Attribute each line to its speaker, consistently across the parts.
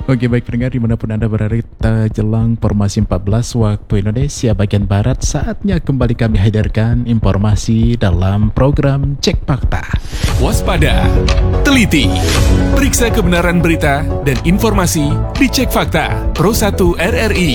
Speaker 1: Oke, baik pendengar dimanapun Anda berada, jelang formasi 14 waktu Indonesia bagian Barat, saatnya kembali kami hadirkan informasi dalam program Cek Fakta.
Speaker 2: Waspada, teliti, periksa kebenaran berita dan informasi di Cek Fakta Pro 1 RRI.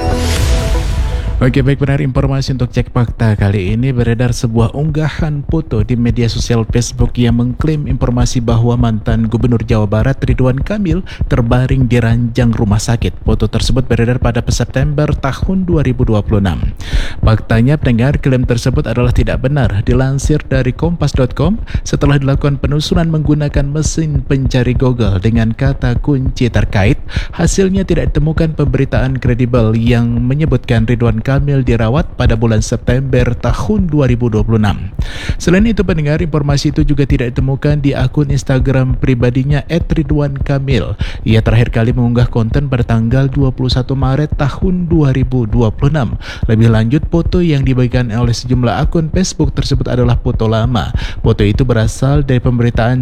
Speaker 1: Oke, baik benar, informasi untuk Cek Fakta kali ini beredar sebuah unggahan foto di media sosial Facebook yang mengklaim informasi bahwa mantan Gubernur Jawa Barat Ridwan Kamil terbaring di ranjang rumah sakit. Foto tersebut beredar pada September tahun 2026. Faktanya pendengar, klaim tersebut adalah tidak benar. Dilansir dari kompas.com, setelah dilakukan penelusuran menggunakan mesin pencari Google dengan kata kunci terkait, hasilnya tidak ditemukan pemberitaan kredibel yang menyebutkan Ridwan Kamil dirawat pada bulan September tahun 2026. Selain itu pendengar, informasi itu juga tidak ditemukan di akun Instagram pribadinya @ridwankamil. Ia terakhir kali mengunggah konten pada tanggal 21 Maret tahun 2026. Lebih lanjut, foto yang dibagikan oleh sejumlah akun Facebook tersebut adalah foto lama. Foto itu berasal dari pemberitaan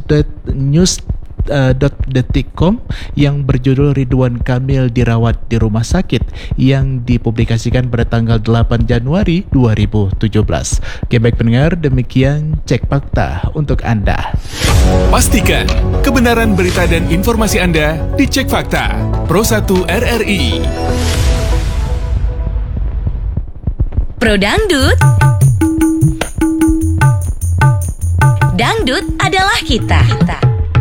Speaker 1: news.detik.com yang berjudul Ridwan Kamil dirawat di rumah sakit yang dipublikasikan pada tanggal 8 Januari 2017. Oke, baik pendengar, demikian Cek Fakta untuk Anda.
Speaker 2: Pastikan kebenaran berita dan informasi Anda di Cek Fakta Pro 1 RRI.
Speaker 3: Pro Dangdut. Dangdut adalah kita.